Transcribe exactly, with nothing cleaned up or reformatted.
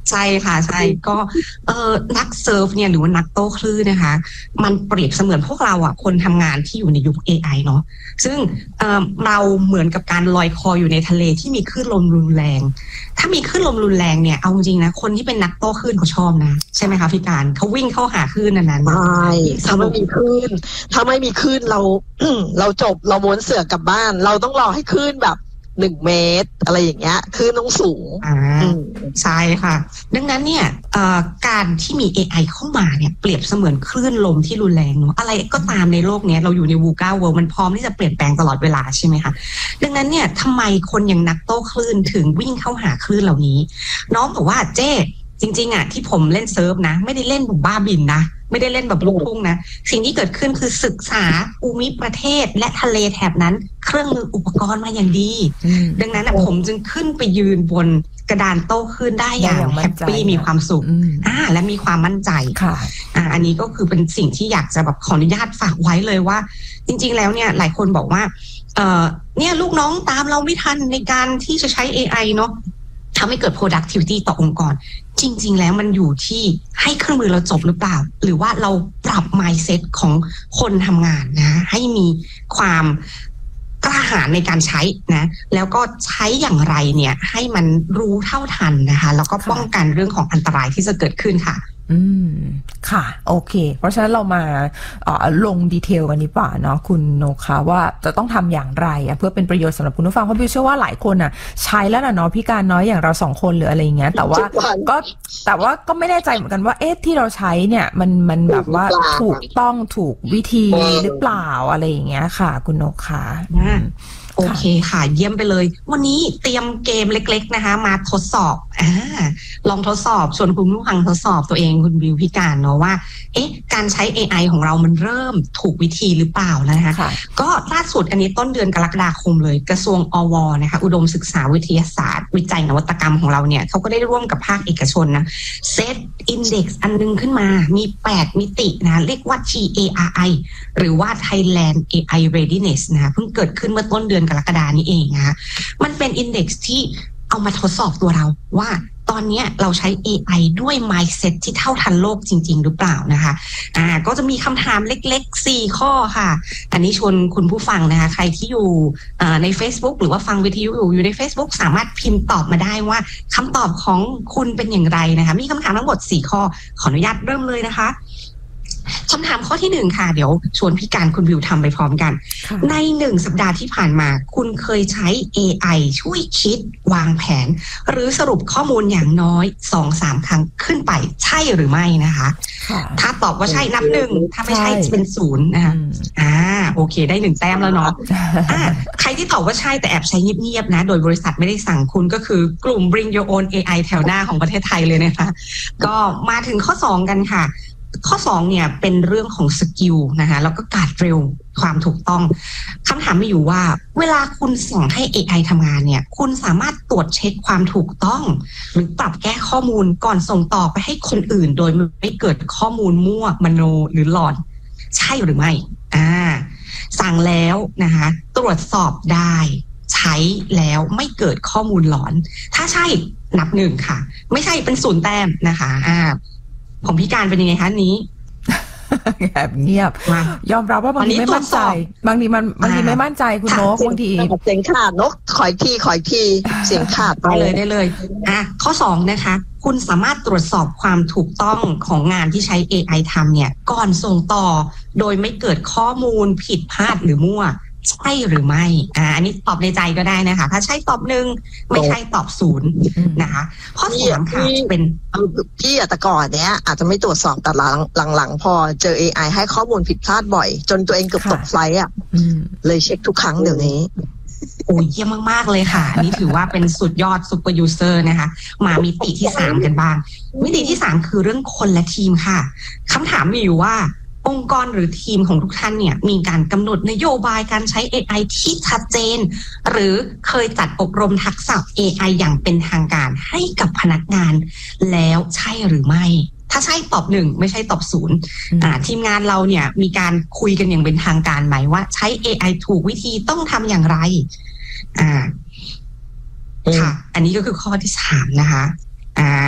ใช่ค่ะใช่ก็เออนักเซิร์ฟเนี่ยหรือว่านักโต้คลื่นนะคะมันเปรียบเสมือนพวกเราอ่ะคนทำงานที่อยู่ในยุค เอ ไอ เนาะซึ่งเออเราเหมือนกับการลอยคออยู่ในทะเลที่มีคลื่นลมรุนแรงถ้ามีคลื่นลมรุนแรงเนี่ยเอาจริงนะคนที่เป็นนักโต้คลื่นเขาชอบนะใช่ไหมคะพี่การเขาวิ่งเข้าหาคลื่นนั้นๆใช่ถ้าไม่มีคลื่นถ้าไม่มีคลื่นเรา เราจบเราม้วนเสือกกลับบ้านเราต้องรอให้คลื่นแบบหนึ่งเมตรอะไรอย่างเงี้ยคือต้องสูงอ่าใช่ค่ะดังนั้นเนี่ยการที่มี เอ ไอ เข้ามาเนี่ยเปรียบเสมือนคลื่นลมที่รุนแรงเนาะอะไรก็ตามในโลกนี้เราอยู่ใน วู ก้า World มันพร้อมที่จะเปลี่ยนแปลงตลอดเวลาใช่ไหมคะดังนั้นเนี่ยทำไมคนอย่างนักโต้คลื่นถึงวิ่งเข้าหาคลื่นเหล่านี้น้องบอกว่าเจ๊จริงๆอ่ะที่ผมเล่นเซิร์ฟนะไม่ได้เล่นแบบบ้าบินนะไม่ได้เล่นแบบลูกทุ่งนะสิ่งที่เกิดขึ้นคือศึกษาภูมิประเทศและทะเลแถบนั้นเครื่องมืออุปกรณ์มาอย่างดีดังนั้นผมจึงขึ้นไปยืนบนกระดานโต้คลื่นได้อย่างแฮปปี้มีความสุขอ่าและมีความมั่นใจค่ะอ่าอันนี้ก็คือเป็นสิ่งที่อยากจะแบบขออนุญาตฝากไว้เลยว่าจริงๆแล้วเนี่ยหลายคนบอกว่าเอ่อเนี่ยลูกน้องตามเราไม่ทันในการที่จะใช้ เอ ไอ เนาะทำให้เกิด productivity ต่อองค์กรจริงๆแล้วมันอยู่ที่ให้เครื่องมือเราจบหรือเปล่าหรือว่าเราปรับ mindset ของคนทำงานนะให้มีความกล้าหาญในการใช้นะแล้วก็ใช้อย่างไรเนี่ยให้มันรู้เท่าทันนะคะแล้วก็ป้องกันเรื่องของอันตรายที่จะเกิดขึ้นค่ะอืมค่ะโอเคเพราะฉะนั้นเรามาเอ่อลงดีเทลกันดีกว่าเนาะคุณโนคะว่าจะต้องทำอย่างไรอ่ะเพื่อเป็นประโยชน์สำหรับคุณผู้ฟังเพราะพี่เชื่อว่าหลายคนอ่ะใช้แล้วนะเนาะพี่การน้อยอย่างเราสองคนหรืออะไรอย่างเงี้ยแต่ว่าก็แต่ว่าก็ไม่แน่ใจเหมือนกันว่าเอ๊ะที่เราใช้เนี่ยมันมันแบบว่าถูกต้องถูกวิธีหรือเปล่าอะไรอย่างเงี้ยค่ะคุณโนคะโอเคค่ะเยี่ยมไปเลยวันนี้เตรียมเกมเล็กๆนะคะมาทดสอบอ่าลองทดสอบชวนคุณผู้ฟังทดสอบตัวเองคุณบิวพี่การเนาะว่าเอ๊ะการใช้ เอ ไอ ของเรามันเริ่มถูกวิธีหรือเปล่านะคะก็ล่าสุดอันนี้ต้นเดือนกรกฎาคมเลยกระทรวงอวนะคะอุดมศึกษาวิทยาศาสตร์วิจัยนวัตกรรมของเราเนี่ยเขาก็ได้ร่วมกับภาคเอกชนนะเซตอินเด็กซ์อันนึงขึ้นมามีแปดมิตินะเรียกว่า ที เอ อาร์ ไอ หรือว่า Thailand เอ ไอ Readiness นะคะเพิ่งเกิดขึ้นเมื่อต้นเดือนกรกฎานี้เองนะคะมันเป็นอินเด็กซ์ที่เอามาทดสอบตัวเราว่าตอนนี้เราใช้ เอ ไอ ด้วย mindset ที่เท่าทันโลกจริงๆหรือเปล่านะคะอ่าก็จะมีคำถามเล็กๆสี่ข้อค่ะอันนี้ชวนคุณผู้ฟังนะคะใครที่อยู่ใน Facebook หรือว่าฟังวิทยุอยู่อยู่ใน Facebook สามารถพิมพ์ตอบมาได้ว่าคำตอบของคุณเป็นอย่างไรนะคะมีคำถามทั้งหมดสี่ข้อขออนุญาตเริ่มเลยนะคะคำถามข้อที่หนึ่งค่ะเดี๋ยวชวนพี่การคุณวิวทำไปพร้อมกันในหนึ่งสัปดาห์ที่ผ่านมาคุณเคยใช้ เอ ไอ ช่วยคิดวางแผนหรือสรุปข้อมูลอย่างน้อย สองถึงสาม ครั้งขึ้นไปใช่หรือไม่นะคะถ้าตอบว่าใช่นับหนึ่งถ้าไม่ใช่จะเป็นศูนย์นะคะอ่าโอเคได้หนึ่งแต้มแล้วเนาะอ่าใครที่ตอบว่าใช่แต่แอบใช้เงียบๆนะโดยบริษัทไม่ได้สั่งคุณก็คือกลุ่ม Bring Your Own เอ ไอ แถวหน้าของประเทศไทยเลยนะคะก็มาถึงข้อสองกันค่ะข้อสองเนี่ยเป็นเรื่องของสกิลนะคะแล้วก็การเร็วความถูกต้องคำถามมีอยู่ว่าเวลาคุณสั่งให้ เอ ไอ ทำงานเนี่ยคุณสามารถตรวจเช็คความถูกต้องหรือปรับแก้ข้อมูลก่อนส่งต่อไปให้คนอื่นโดยไม่เกิดข้อมูลมั่วมโนหรือหลอนใช่หรือไม่อ่าสั่งแล้วนะคะตรวจสอบได้ใช้แล้วไม่เกิดข้อมูลหลอนถ้าใช่นับหนึ่งค่ะไม่ใช่เป็นศูนย์แต้มนะคะอ่าของพี่การเป็นยังไงคะนี้แอบเงียบยอมรับว่าบางทีไม่มั่นใจบางทีมันบางทีไม่มั่นใจคุณนกบางทีเสียงขาดนกขอยทีขอยทีเสียงขาดได้เลยได้เลยอ่ะข้อสองนะคะคุณสามารถตรวจสอบความถูกต้องของงานที่ใช้ เอ ไอ ทำเนี่ยก่อนส่งต่อโดยไม่เกิดข้อมูลผิดพลาดหรือมั่วใช่หรือไม่อ่าอันนี้ตอบในใจก็ได้นะคะถ้าใช่ตอบหนึ่งไม่ใช่ตอบศูนย์นะคะข้อสามค่ะเป็นพี่อัตก่อนเนี้ยอาจจะไม่ตรวจสอบแต่หลังๆพอเจอ เอ ไอ ให้ข้อมูลผิดพลาดบ่อยจนตัวเองเกือบตกไฟอ่ะเลยเช็คทุกครั้งเดี๋ยวนี้โอ้ยเยี่ยมมากๆเลยค่ะนี่ถือว่าเป็นสุดยอดซูเปอร์ยูเซอร์นะคะมามิติที่สามกันบ้างมิติที่สามคือเรื่องคนและทีมค่ะคำถามมีอยู่ว่าองค์กรหรือทีมของทุกท่านเนี่ยมีการกำหนดนโยบายการใช้ เอ ไอ ที่ชัดเจนหรือเคยจัดอบรมทักษะ เอ ไอ อย่างเป็นทางการให้กับพนักงานแล้วใช่หรือไม่ถ้าใช่ตอบหนึ่งไม่ใช่ตอบศูนย์อ่าทีมงานเราเนี่ยมีการคุยกันอย่างเป็นทางการไหมว่าใช้ เอ ไอ ถูกวิธีต้องทำอย่างไรอ่าค่ะอันนี้ก็คือข้อที่สามนะคะอ่า